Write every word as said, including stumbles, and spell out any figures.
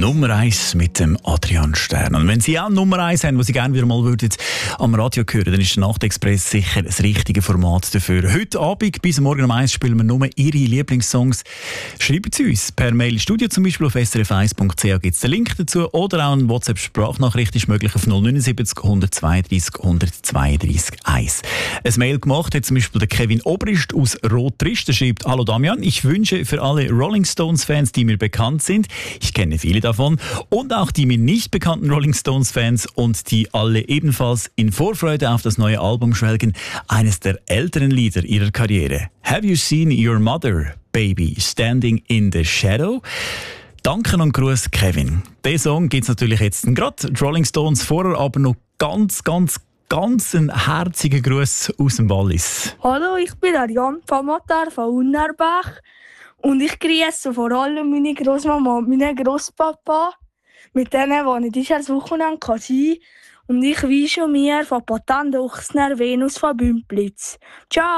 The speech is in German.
Nummer eins mit dem Adrian Stern. Und wenn Sie auch Nummer eins haben, was Sie gerne wieder mal würden am Radio hören, dann ist der Nachtexpress sicher das richtige Format dafür. Heute Abend bis morgen um eins spielen wir nur Ihre Lieblingssongs. Schreiben Sie uns per Mail ins Studio, zum Beispiel auf s r f eins punkt c h gibt es den Link dazu, oder auch eine WhatsApp-Sprachnachricht ist möglich auf null neun sieben null eins zwei drei null zwei drei eins. Ein Mail gemacht hat zum Beispiel der Kevin Obrist aus Rotrist. Der schreibt: Hallo Damian, ich wünsche für alle Rolling Stones-Fans, die mir bekannt sind, ich kenne viele davon, und auch die mir nicht bekannten Rolling Stones-Fans und die alle ebenfalls in Vorfreude auf das neue Album schwelgen, eines der älteren Lieder ihrer Karriere. Have you seen your mother, baby, standing in the shadow? Danke und Gruß, Kevin. Den Song gibt es natürlich jetzt gerade, die Rolling Stones vorher, aber noch ganz, ganz, ganz einen herzigen Gruß aus dem Wallis. Hallo, ich bin der Jan Pamatar von Unnerbach und ich grüße vor allem meine Großmama und meinen Großpapa, mit denen, wo ich dieses Wochenende sein kann. Und ich wünsche mir von Patent Ochsner Venus von Bümplitz. Ciao!